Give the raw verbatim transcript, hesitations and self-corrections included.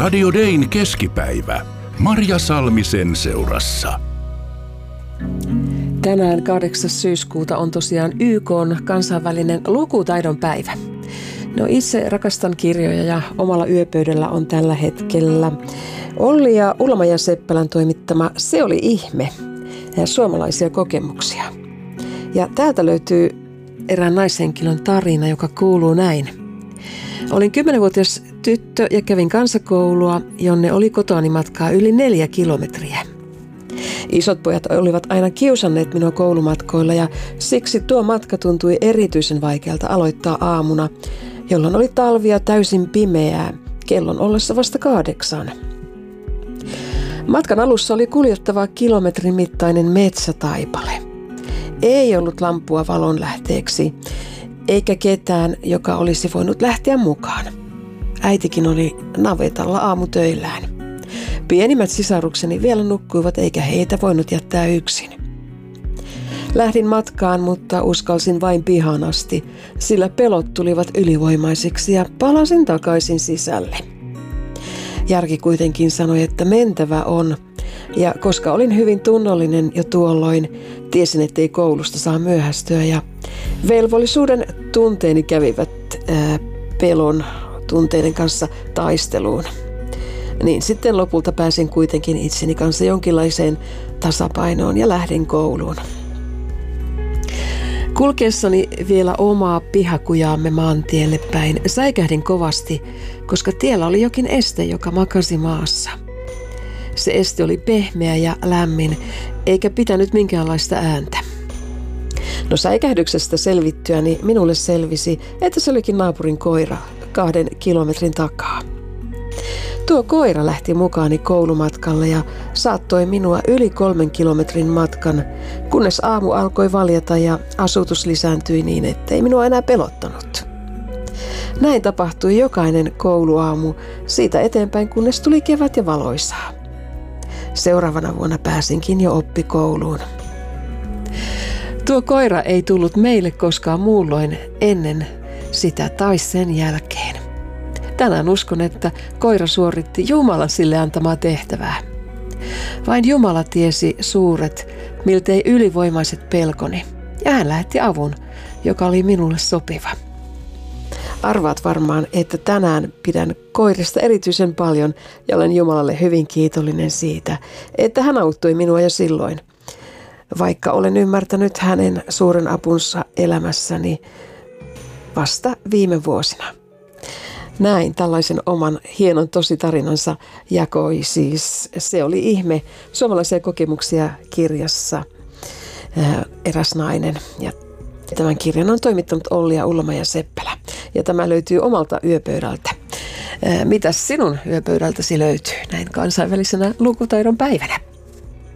Radio Dayn keskipäivä. Marja Salmisen seurassa. Tänään kahdeksas syyskuuta on tosiaan Y K:n kansainvälinen lukutaidon päivä. No itse rakastan kirjoja ja omalla yöpöydällä on tällä hetkellä Olli ja Ulma Seppälän toimittama Se oli ihme, suomalaisia kokemuksia. Ja täältä löytyy erään naishenkilön tarina, joka kuuluu näin. Olin kymmenvuotias tyttö ja kävin kansakoulua, jonne oli kotoani matkaa yli neljä kilometriä. Isot pojat olivat aina kiusanneet minua koulumatkoilla ja siksi tuo matka tuntui erityisen vaikealta aloittaa aamuna, jolloin oli talvia täysin pimeää, kellon ollessa vasta kahdeksan. Matkan alussa oli kuljettava kilometrin mittainen metsätaipale. Ei ollut lampua valonlähteeksi, eikä ketään, joka olisi voinut lähteä mukaan. Äitikin oli navetalla aamutöillään. Pienimmät sisarukseni vielä nukkuivat, eikä heitä voinut jättää yksin. Lähdin matkaan, mutta uskalsin vain pihaan asti, sillä pelot tulivat ylivoimaisiksi ja palasin takaisin sisälle. Järki kuitenkin sanoi, että mentävä on, ja koska olin hyvin tunnollinen jo tuolloin, tiesin, ettei koulusta saa myöhästyä, ja velvollisuuden tunteeni kävivät ää, pelon tunteiden kanssa taisteluun. Niin sitten lopulta pääsin kuitenkin itseni kanssa jonkinlaiseen tasapainoon ja lähdin kouluun. Kulkeessani vielä omaa pihakujaamme maantielle päin säikähdin kovasti, koska tiellä oli jokin este, joka makasi maassa. Se este oli pehmeä ja lämmin, eikä pitänyt minkäänlaista ääntä. No säikähdyksestä selvittyäni minulle selvisi, että se olikin naapurin koira kahden kilometrin takaa. Tuo koira lähti mukaani koulumatkalle ja saattoi minua yli kolmen kilometrin matkan, kunnes aamu alkoi valjeta ja asutus lisääntyi niin, ettei minua enää pelottanut. Näin tapahtui jokainen kouluaamu siitä eteenpäin, kunnes tuli kevät ja valoisaa. Seuraavana vuonna pääsinkin jo oppikouluun. Tuo koira ei tullut meille koskaan muulloin ennen sitä tai sen jälkeen. Tänään uskon, että koira suoritti Jumalan sille antamaa tehtävää. Vain Jumala tiesi suuret, miltei ylivoimaiset pelkoni, ja hän lähetti avun, joka oli minulle sopiva. Arvaat varmaan, että tänään pidän koirista erityisen paljon ja olen Jumalalle hyvin kiitollinen siitä, että hän auttoi minua jo silloin, vaikka olen ymmärtänyt hänen suuren apunsa elämässäni vasta viime vuosina. Näin tällaisen oman hienon tositarinansa jakoi siis Se oli ihme, suomalaisia kokemuksia kirjassa eräs nainen. Ja tämän kirjan on toimittanut Olli ja Ulma Seppälä. Ja tämä löytyy omalta yöpöydältä. Mitäs sinun yöpöydältäsi löytyy näin kansainvälisenä lukutaidon päivänä?